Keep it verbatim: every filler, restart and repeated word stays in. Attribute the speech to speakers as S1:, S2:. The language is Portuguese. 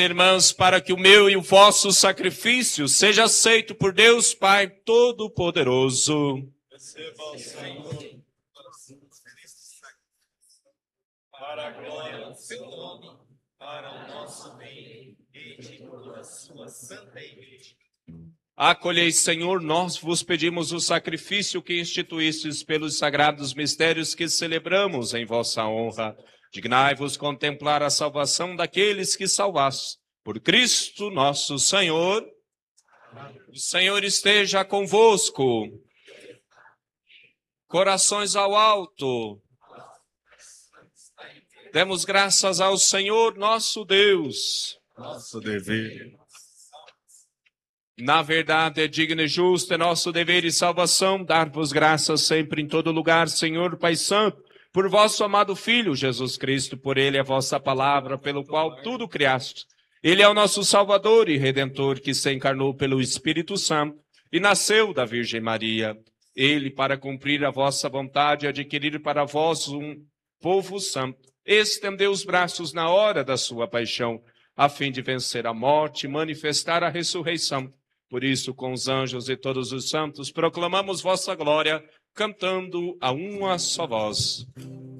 S1: Irmãs, para que o meu e o vosso sacrifício seja aceito por Deus Pai Todo-Poderoso.
S2: Receba o Senhor para a glória do seu nome, para o nosso bem e de toda a sua santa igreja.
S1: Acolhei, Senhor, nós vos pedimos o sacrifício que instituístes pelos sagrados mistérios que celebramos em vossa honra. Dignai-vos contemplar a salvação daqueles que salvastes. Por Cristo nosso Senhor. O Senhor esteja convosco. Corações ao alto. Demos graças ao Senhor nosso Deus.
S2: Nosso dever.
S1: Na verdade, é digno e justo, é nosso dever e salvação dar-vos graças sempre em todo lugar, Senhor Pai Santo, por vosso amado Filho, Jesus Cristo, por ele a vossa palavra, pelo qual tudo criaste. Ele é o nosso Salvador e Redentor, que se encarnou pelo Espírito Santo e nasceu da Virgem Maria. Ele, para cumprir a vossa vontade e adquirir para vós um povo santo, estendeu os braços na hora da sua paixão, a fim de vencer a morte e manifestar a ressurreição. Por isso, com os anjos e todos os santos, proclamamos vossa glória, cantando a uma só voz.